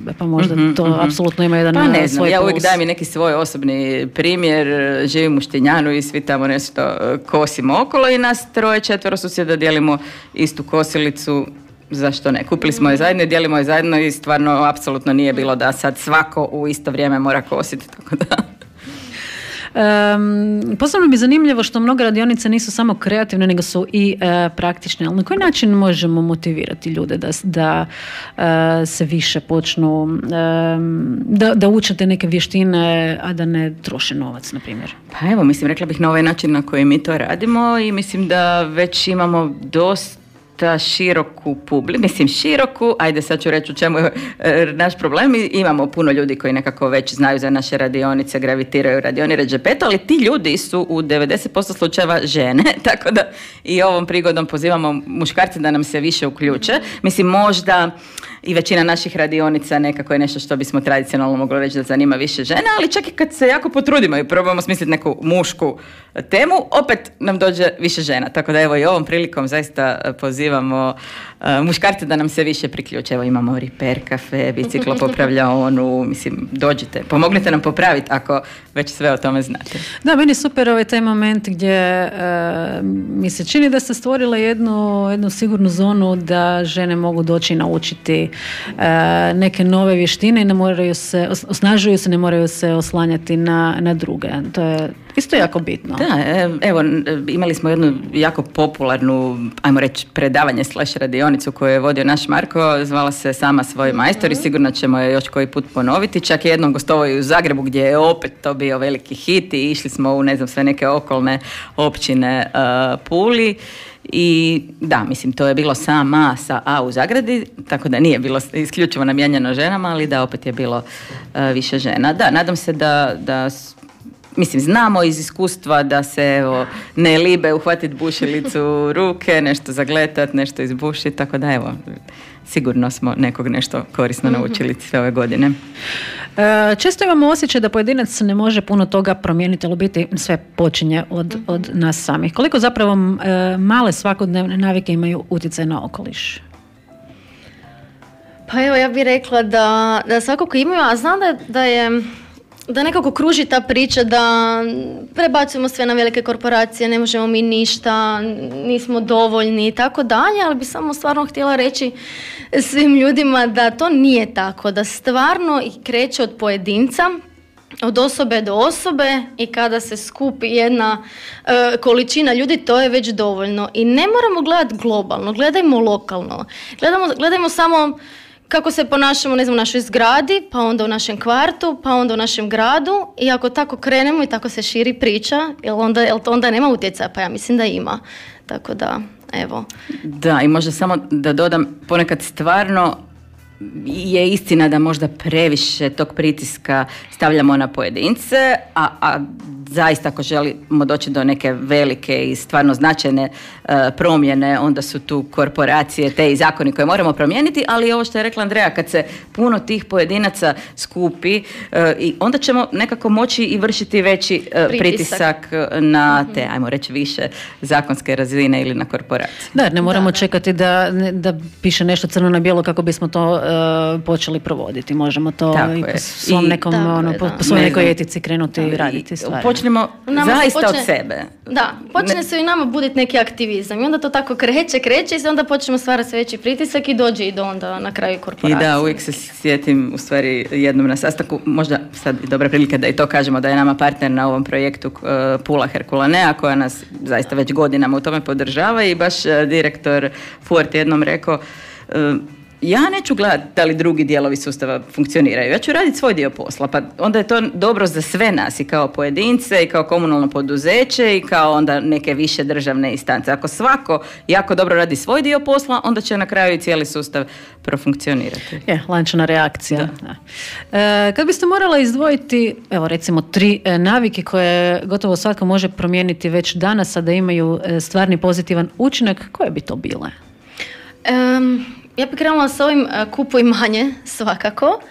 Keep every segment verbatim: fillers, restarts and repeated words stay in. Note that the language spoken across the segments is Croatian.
osobe, pa možda mm-hmm, to mm-hmm. apsolutno ima jedan pa ne znam, svoj ja plus. uvijek dajem i neki svoj osobni primjer, živim u Štinjanu i svi tamo nešto kosimo okolo i nas troje, četvero susjeda dijelimo istu kosilicu. Zašto ne? Kupili smo je zajedno i dijelimo je zajedno i stvarno apsolutno nije bilo da sad svako u isto vrijeme mora kositi, tako da... Um, posebno mi je zanimljivo što mnoge radionice nisu samo kreativne, nego su i uh, praktične. Ali na koji način možemo motivirati ljude da, da uh, se više počnu, um, da, da učete neke vještine, a da ne troše novac, na primjer? Pa evo, mislim, rekla bih na ovaj način na koji mi to radimo i mislim da već imamo dosta široku publiku, mislim široku, ajde sad ću reći u čemu je e, naš problem. I imamo puno ljudi koji nekako već znaju za naše radionice, gravitiraju radioni Redžepeto, ali ti ljudi su u devedeset posto slučajeva žene, tako da i ovom prigodom pozivamo muškarce da nam se više uključe. Mislim, možda i većina naših radionica nekako je nešto što bismo tradicionalno mogli reći da zanima više žene, ali čak i kad se jako potrudimo i probamo smisliti neku mušku temu, opet nam dođe više žena. Tako da evo i ovom prilikom zaista pozivamo uh, muškarce da nam se više priključe. Evo imamo repair kafe, biciklo popravljaonu, mislim, dođite, pomognite nam popraviti ako već sve o tome znate. Da, meni je super ovaj taj moment gdje uh, mi se čini da ste stvorila jednu, jednu sigurnu zonu da žene mogu doći i naučiti uh, neke nove vještine i ne moraju se, osnažuju se, ne moraju se oslanjati na, na druge. To je isto jako bitno. Da, evo, imali smo jednu jako popularnu, ajmo reći, predavanje slash radionicu koju je vodio naš Marko, zvala se Sama svoj majstor i sigurno ćemo je još koji put ponoviti. Čak je jednom gostovao i u Zagrebu gdje je opet to bio veliki hit i išli smo u, ne znam, sve neke okolne općine uh, Puli. I da, mislim, to je bilo Sama sa A u zagradi, tako da nije bilo isključivo namijenjeno ženama, ali da, opet je bilo uh, više žena. Da, nadam se da, da mislim, znamo iz iskustva da se evo, ne libe uhvatiti bušilicu u ruke, nešto zagletat, nešto izbušiti, tako da evo, sigurno smo nekog nešto korisno naučili sve ove godine. E, često imamo osjećaj da pojedinac ne može puno toga promijeniti, ali u biti sve počinje od, od nas samih. Koliko zapravo e, male svakodnevne navike imaju utjecaj na okoliš? Pa evo, ja bih rekla da, da svakako imaju, a znam da, da je da nekako kruži ta priča da prebacujemo sve na velike korporacije, ne možemo mi ništa, nismo dovoljni i tako dalje, ali bi samo stvarno htjela reći svim ljudima da to nije tako, da stvarno kreće od pojedinca, od osobe do osobe i kada se skupi jedna e, količina ljudi, to je već dovoljno. I ne moramo gledati globalno, gledajmo lokalno. Gledamo, gledajmo samo kako se ponašamo, ne znam, u našoj zgradi, pa onda u našem kvartu, pa onda u našem gradu i ako tako krenemo i tako se širi priča, jel onda, jel to onda nema utjecaja? Pa ja mislim da ima. Tako da, evo. Da, i možda samo da dodam, ponekad stvarno je istina da možda previše tog pritiska stavljamo na pojedince, a, a zaista ako želimo doći do neke velike i stvarno značajne uh, promjene, onda su tu korporacije, te i zakoni koje moramo promijeniti, ali ovo što je rekla Andreja, kad se puno tih pojedinaca skupi, uh, i onda ćemo nekako moći i vršiti veći uh, pritisak. pritisak na te, ajmo reći, više zakonske razine ili na korporacije. Da, ne moramo da, čekati da, da piše nešto crno na bijelo kako bismo to uh, počeli provoditi. Možemo to tako i je. po svom I, nekom, ono, je, po, po svojoj ne nekoj znam. etici krenuti i raditi stvari. Počnemo Nama zaista počne, od sebe. Da, počne ne, se i nama buditi neki aktivizam i onda to tako kreće, kreće i onda počnemo stvarati sve veći pritisak i dođe i do onda na kraju korporacije. I da, uvijek se sjetim u stvari jednom na sastanku, možda sad je dobra prilika da i to kažemo, da je nama partner na ovom projektu uh, Pula Herkulanea, koja nas zaista već godinama u tome podržava i baš uh, direktor Ford jednom rekao, uh, ja neću gledati da li drugi dijelovi sustava funkcioniraju. Ja ću raditi svoj dio posla. Pa onda je to dobro za sve nas i kao pojedince i kao komunalno poduzeće i kao onda neke više državne instance. Ako svako jako dobro radi svoj dio posla, onda će na kraju i cijeli sustav profunkcionirati. Je, lančana reakcija. Da. Da. E, kad biste morala izdvojiti, evo recimo, tri e, navike koje gotovo svatko može promijeniti već danas, a da imaju e, stvarni pozitivan učinak, koje bi to bile? Um, Ja bih krenula s ovim uh, kupuj manje, svakako.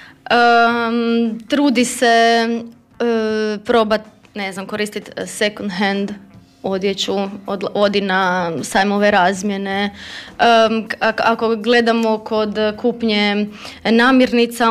Um, trudi se uh, probat, ne znam, koristiti second hand odjeću, od, odi na sajmove razmjene. Um, ako gledamo kod kupnje namirnica,